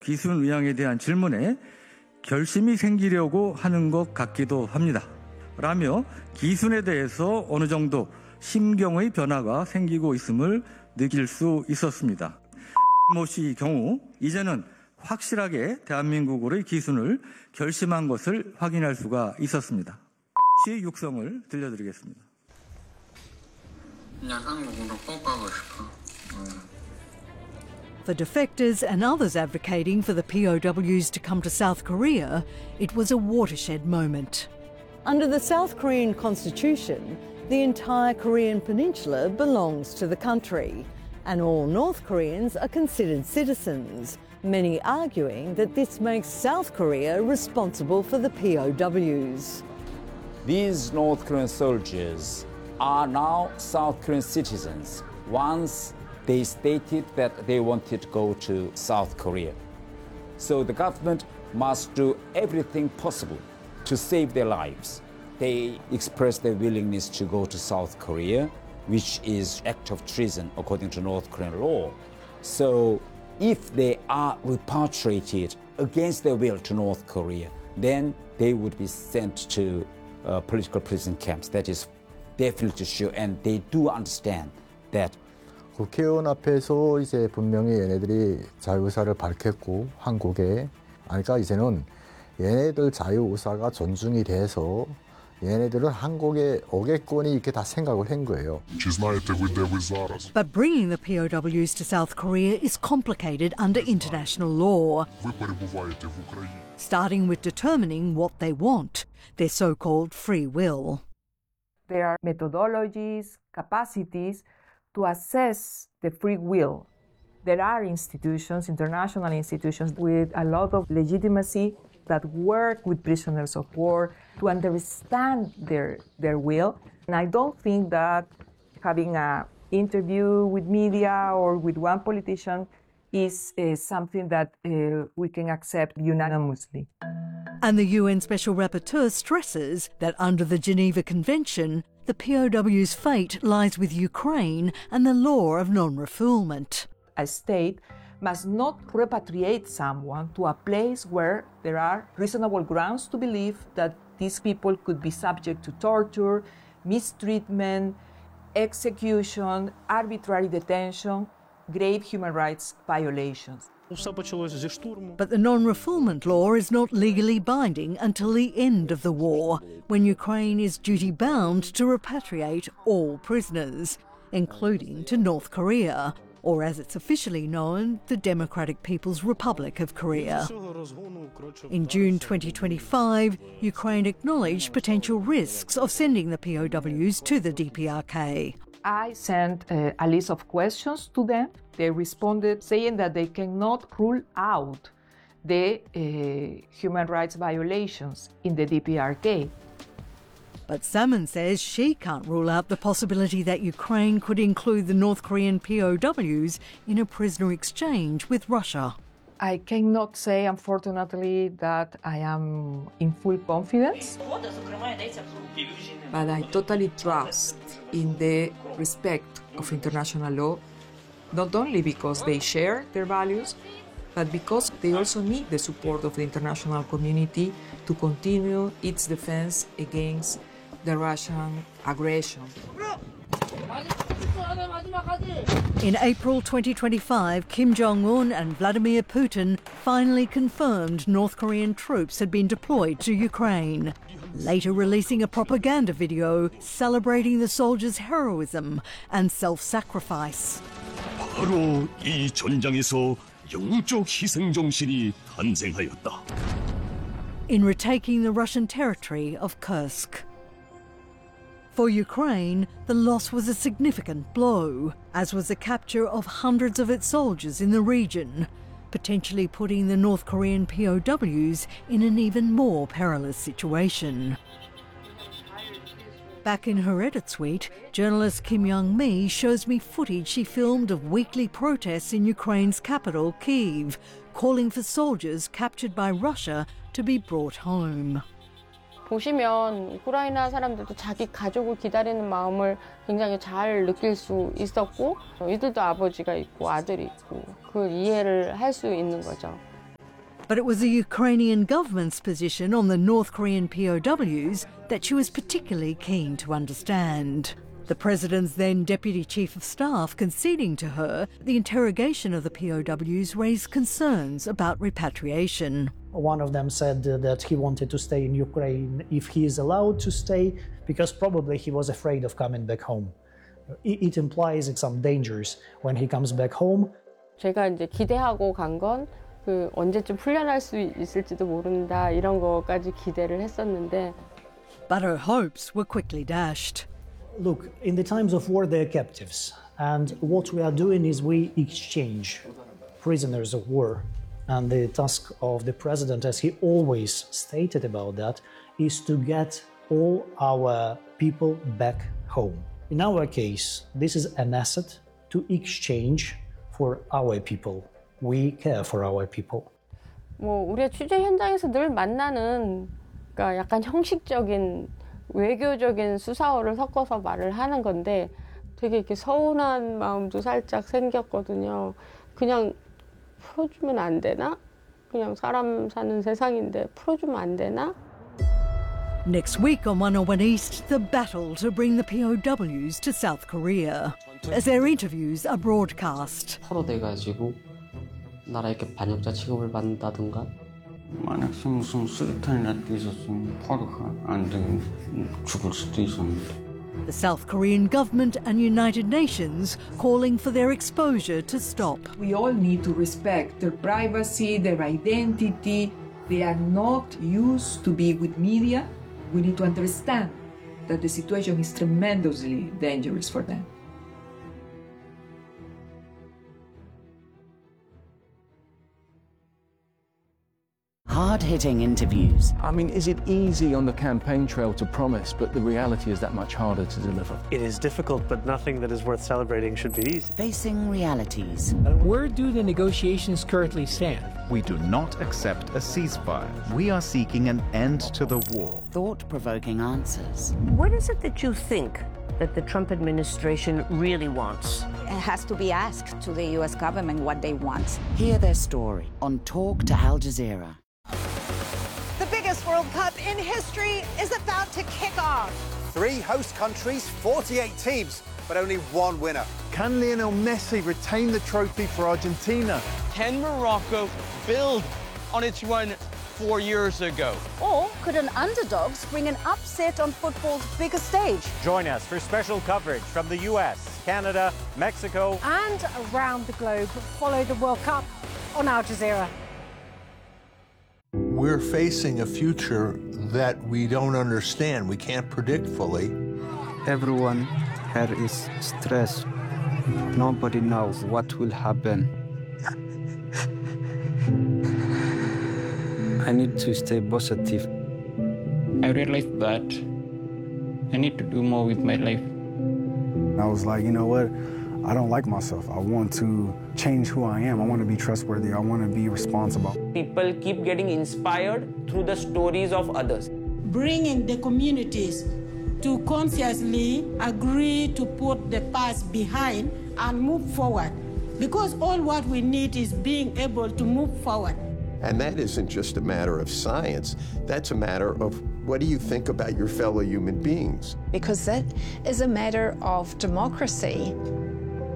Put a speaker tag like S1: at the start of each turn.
S1: 기순 의향에 대한 질문에 결심이 생기려고 하는 것 같기도 합니다. 라며 기순에 대해서 어느 정도 심경의 변화가 생기고 있음을 느낄 수 있었습니다. 모 씨의 경우 이제는 확실하게 대한민국으로의 기순을 결심한 것을 확인할 수가 있었습니다. 씨의 육성을 들려드리겠습니다.
S2: For defectors and others advocating for the POWs to come to South Korea, it was a watershed moment. Under the South Korean constitution, the entire Korean peninsula belongs to the country, and all North Koreans are considered citizens, many arguing that this makes South Korea responsible for the POWs.
S3: These North Korean soldiers are now South Korean citizens once they stated that they wanted to go to South Korea. So the government must do everything possible to save their lives. They expressed their willingness to go to South Korea, which is act of treason according to North Korean law. So if they are repatriated against their will to North Korea, then they would be sent to political prison camps. That is definitely sure, and they do understand that.
S4: 국회의원 앞에서 이제 분명히 얘네들이 자유의사를 밝혔고 한국에 그러니까 이제는 얘네들 자유의사가 존중이 돼서 얘네들은 한국에 오겠거니 이렇게 다 생각을 한 거예요.
S2: But bringing the POWs to South Korea is complicated under international law, starting with determining what they want, their so-called free will.
S5: There are methodologies, capacities to assess the free will. There are institutions, international institutions, with a lot of legitimacy that work with prisoners of war to understand their will. And I don't think that having an interview with media or with one politician is something that we can accept unanimously.
S2: And the UN Special Rapporteur stresses that under the Geneva Convention, the POW's fate lies with Ukraine and the law of non-refoulement.
S5: A state must not repatriate someone to a place where there are reasonable grounds to believe that these people could be subject to torture, mistreatment, execution, arbitrary detention, grave human rights violations.
S2: But the non-refoulement law is not legally binding until the end of the war, when Ukraine is duty-bound to repatriate all prisoners, including to North Korea, or as it's officially known, the Democratic People's Republic of Korea. In June 2025, Ukraine acknowledged potential risks of sending the POWs to the DPRK.
S5: I sent a list of questions to them. They responded saying that they cannot rule out the human rights violations in the DPRK.
S2: But Salmon says she can't rule out the possibility that Ukraine could include the North Korean POWs in a prisoner exchange with Russia.
S5: I cannot say, unfortunately, that I am in full confidence, but I totally trust in the respect of international law, not only because they share their values, but because they also need the support of the international community to continue its defense against the Russian aggression.
S2: In April 2025, Kim Jong-un and Vladimir Putin finally confirmed North Korean troops had been deployed to Ukraine, later releasing a propaganda video celebrating the soldiers' heroism and self-sacrifice.
S6: 바로 이 전장에서 영적 희생 정신이 탄생하였다.
S2: In retaking the Russian territory of Kursk. For Ukraine, the loss was a significant blow, as was the capture of hundreds of its soldiers in the region, potentially putting the North Korean POWs in an even more perilous situation. Back in her edit suite, journalist Kim Young-mi shows me footage she filmed of weekly protests in Ukraine's capital, Kyiv, calling for soldiers captured by Russia to be brought home.
S7: 보시면 우크라이나 사람들도 자기 가족을 기다리는 마음을 굉장히 잘 느낄 수 있었고 이들도 아버지가 있고 아들이 있고 그 이해를 할 수 있는 거죠.
S2: But it was the Ukrainian government's position on the North Korean POWs that she was particularly keen to understand. The president's then Deputy Chief of Staff conceding to her the interrogation of the POWs raised concerns about repatriation.
S8: One of them said that he wanted to stay in Ukraine if he is allowed to stay, because probably he was afraid of coming back home. It implies some dangers when he comes back home.
S7: 제가 이제 기대하고 간 건 그 언제쯤 풀려날 수 있을지도 모른다 이런 거까지 기대를 했었는데.
S2: But her hopes were quickly dashed.
S8: Look, in the times of war, they're captives. And what we are doing is we exchange prisoners of war. And the task of the president, as he always stated about that, is to get all our people back home. In our case, this is an asset to exchange for our people. We care for our people.
S7: 뭐 우리가 취재 현장에서 늘 만나는 그러니까 약간 형식적인 외교적인 수사어를 섞어서 말을 하는 건데 되게 이렇게 서운한 마음도 살짝 생겼거든요. 그냥 풀어주면 안 되나? 그냥 사람 사는 세상인데 풀어주면 안 되나?
S2: Next week on 101 East, the battle to bring the POWs to South Korea as their interviews are broadcast.
S9: 포로돼가지고 나라 이렇게 반역자 취급을 받는다든가 만약 무슨 수류탄이라도 있었으면 포로가 안 되면 죽을 수도 있었는데.
S2: The South Korean government and United Nations calling for their exposure to stop.
S5: We all need to respect their privacy, their identity. They are not used to be with media. We need to understand that the situation is tremendously dangerous for them.
S10: Hard-hitting interviews.
S11: I mean, is it easy on the campaign trail to promise, but the reality is that much harder to deliver?
S12: It is difficult, but nothing that is worth celebrating should be easy.
S10: Facing realities.
S13: Where do the negotiations currently stand?
S14: We do not accept a ceasefire. We are seeking an end to the war.
S10: Thought-provoking answers.
S15: What is it that you think that the Trump administration really wants?
S16: It has to be asked to the U.S. government what they want.
S10: Hear their story on Talk to Al Jazeera.
S17: The biggest World Cup in history is about to kick off.
S18: 3 host countries, 48 teams, but only one winner.
S19: Can Lionel Messi retain the trophy for Argentina?
S20: Can Morocco build on its run 4 years ago?
S17: Or could an underdog spring an upset on football's biggest stage?
S21: Join us for special coverage from the US, Canada, Mexico,
S17: and around the globe. Follow the World Cup on Al Jazeera.
S22: We're facing a future that we don't understand, we can't predict fully.
S23: Everyone here is stressed. Nobody knows what will happen. I need to stay positive.
S9: I realized that I need to do more with my life.
S24: I was like, you know what? I don't like myself. I want to change who I am. I want to be trustworthy. I want to be responsible.
S25: People keep getting inspired through the stories of others.
S26: Bringing the communities to consciously agree to put the past behind and move forward. Because all what we need is being able to move forward.
S27: And that isn't just a matter of science. That's a matter of what do you think about your fellow human beings?
S28: Because that is a matter of democracy.